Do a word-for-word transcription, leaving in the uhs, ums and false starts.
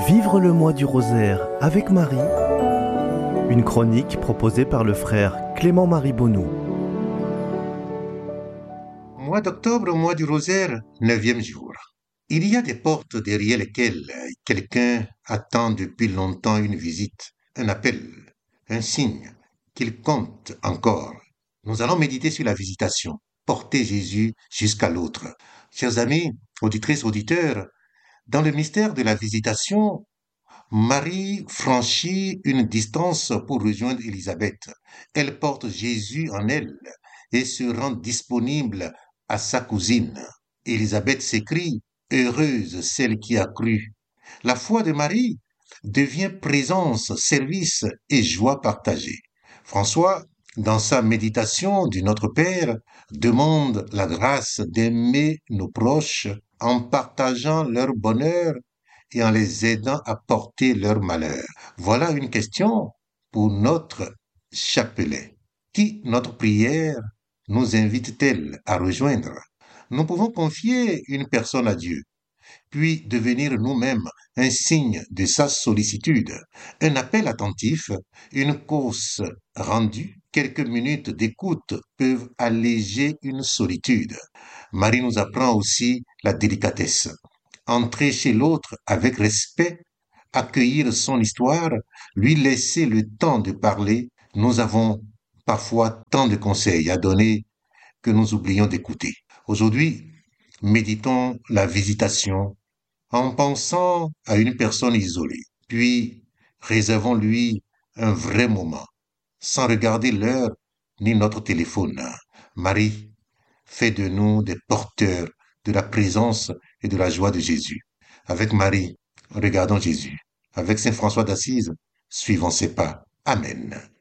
Vivre le mois du rosaire avec Marie, une chronique proposée par le frère Clément-Marie Bonnou. Mois d'octobre, mois du rosaire, neuvième jour. Il y a des portes derrière lesquelles quelqu'un attend depuis longtemps une visite, un appel, un signe qu'il compte encore. Nous allons méditer sur la visitation, porter Jésus jusqu'à l'autre. Chers amis, auditrices, auditeurs, dans le mystère de la visitation, Marie franchit une distance pour rejoindre Élisabeth. Elle porte Jésus en elle et se rend disponible à sa cousine. Élisabeth s'écrie, heureuse celle qui a cru. La foi de Marie devient présence, service et joie partagée. François, dans sa méditation du Notre Père, demande la grâce d'aimer nos proches en partageant leur bonheur et en les aidant à porter leur malheur. Voilà une question pour notre chapelet. Qui notre prière nous invite-t-elle à rejoindre? Nous pouvons confier une personne à Dieu, puis devenir nous-mêmes un signe de sa sollicitude. Un appel attentif, une course rendue, quelques minutes d'écoute peuvent alléger une solitude. Marie nous apprend aussi la délicatesse. Entrer chez l'autre avec respect, accueillir son histoire, lui laisser le temps de parler. Nous avons parfois tant de conseils à donner que nous oublions d'écouter. Aujourd'hui, méditons la visitation en pensant à une personne isolée, puis réservons-lui un vrai moment, sans regarder l'heure ni notre téléphone. Marie, fais de nous des porteurs de la présence et de la joie de Jésus. Avec Marie, regardons Jésus. Avec Saint François d'Assise, suivons ses pas. Amen.